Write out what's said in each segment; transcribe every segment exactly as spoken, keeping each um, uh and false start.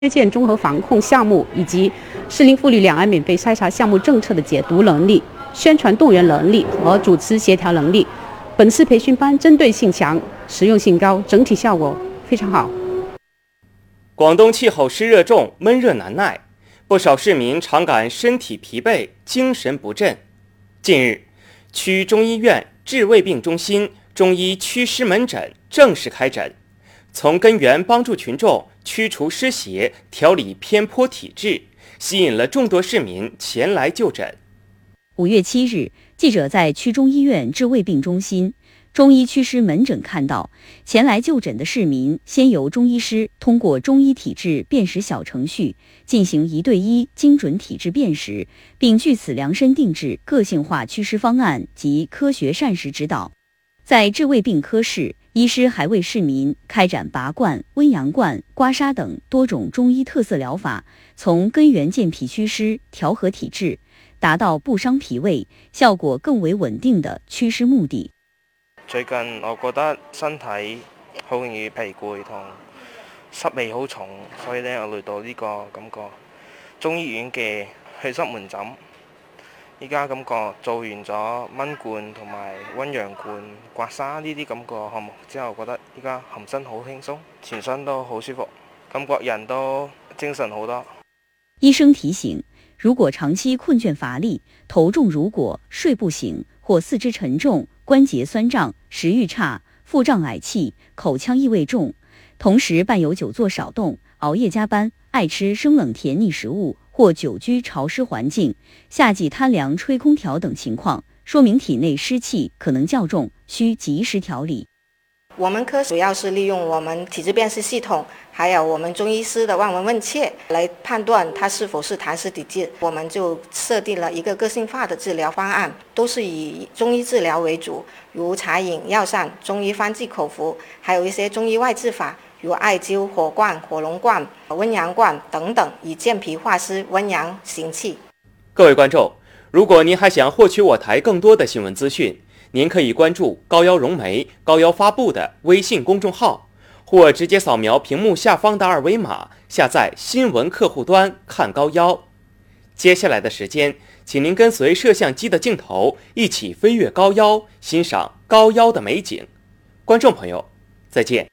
推荐综合防控项目以及适龄妇女两岸免费筛查项目政策的解读能力、宣传动员能力和主持协调能力。本次培训班针对性强、实用性高，整体效果非常好。 广东气候湿热重，闷热难耐，不少市民常感身体疲惫、精神不振。近日，区中医院治胃病中心中医祛湿门诊正式开诊，从根源帮助群众驱除湿邪，调理偏颇体质，吸引了众多市民前来就诊。 五月七日，记者在区中医院治胃病中心中医祛湿门诊看到，前来就诊的市民先由中医师通过中医体质辨识小程序进行一对一精准体质辨识，并据此量身定制个性化祛湿方案及科学膳食指导。在治胃病科室，医师还为市民开展拔罐、温阳罐、刮痧等多种中医特色疗法，从根源健脾祛湿、調和體質，達到不傷脾胃、效果更為穩定的祛濕目的。 最近我覺得身體好容易疲攰同濕味好重，所以咧我嚟到呢個感覺中醫院嘅祛濕門診。依家感覺做完咗蚊罐同埋溫陽罐、刮痧呢啲感覺項目之後，覺得依家含身好輕鬆，全身都好舒服，感覺人都精神好多。 醫生提醒，如果長期困倦乏力、頭重如裹、睡不醒或四肢沉重、關節酸脹、食慾差、腹脹嗳氣、口腔異味重，同時伴有久坐少動、熬夜加班、愛吃生冷甜膩食物或久居潮濕環境、夏季貪涼吹空調等情況，說明體內濕氣可能較重，需及時調理。 我們科主要是利用我們體質辨識系統，還有我們中醫師的望聞問切來判斷它是否是痰濕體質。我們就設定了一個個性化的治療方案，都是以中醫治療為主，如茶飲、藥膳、中醫方劑口服，還有一些中醫外治法，如艾灸、火罐、火龍罐、溫陽罐等等，以健脾化濕、溫陽行氣。 各位觀眾，如果您還想獲取我台更多的新聞資訊，您可以關注高妖融媒、高妖發布的微信公眾號，或直接掃描屏幕下方的二維碼，下載新聞客戶端看高妖。接下來的時間，請您跟隨攝像機的鏡頭一起飛越高妖，欣賞高妖的美景。觀眾朋友，再見。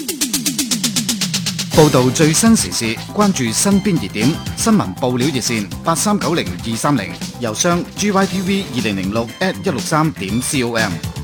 報道最新時事，關注身邊熱點，新聞報料熱線八三九零二三零，郵箱 g y t v 二零零六 at 一六三點 com。